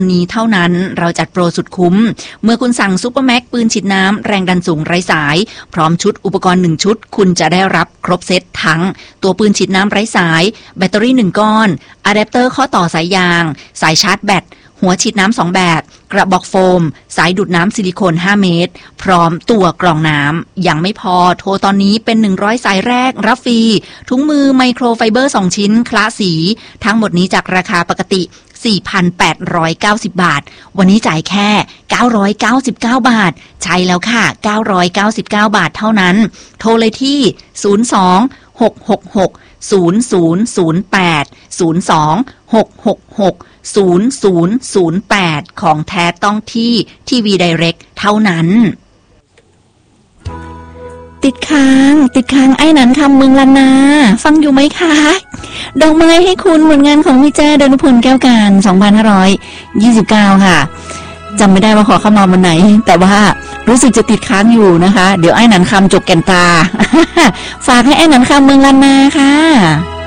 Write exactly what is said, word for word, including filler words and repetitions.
นี้เท่านั้นเราจัดโปรสุดคุ้มเมื่อคุณสั่งซุปเปอร์แม็กปืนฉีดน้ำแรงดันสูงไร้สายพร้อมชุดอุปกรณ์หนึ่งชุดคุณจะได้รับครบเซตทั้งตัวปืนฉีดน้ำไร้สายแบตเตอรี่หนึ่งก้อนอะแดปเตอร์ข้อต่อสายยางสายชาร์จแบตหัวฉีดน้ำสองแบบกระบอกโฟมสายดูดน้ำซิลิโคนห้าเมตรพร้อมตัวกรองน้ำยังไม่พอโทรตอนนี้เป็นหนึ่งร้อยสายแรกรับฟรีถุงมือไมโครไฟเบอร์สองชิ้นคละสีทั้งหมดนี้จากราคาปกติสี่พันแปดร้อยเก้าสิบบาทวันนี้จ่ายแค่เก้าร้อยเก้าสิบเก้าบาทใช่แล้วค่ะเก้าร้อยเก้าสิบเก้าบาทเท่านั้นโทรเลยที่ศูนย์ สอง หก หก หก ศูนย์ ศูนย์ ศูนย์ แปด ศูนย์ สอง หก หก หก ศูนย์ ศูนย์ ศูนย์ แปดของแท้ต้องที่ทีวีไดเรกเท่านั้นติดค้างติดค้างไอ้นันคำเมืองลันนาฟังอยู่ไหมคะดอกไม้ให้คุณผลงานของพี่แจ้ดนุพลแก้วการสองพันห้าร้อยยี่สิบเก้าค่ะจำไม่ได้ว่าขอเข้ามาวันไหนแต่ว่ารู้สึกจะติดค้างอยู่นะคะเดี๋ยวไอ้นันคำจบแก่นตา ฝากให้ไอ้นันคำเมืองลันนาค่ะ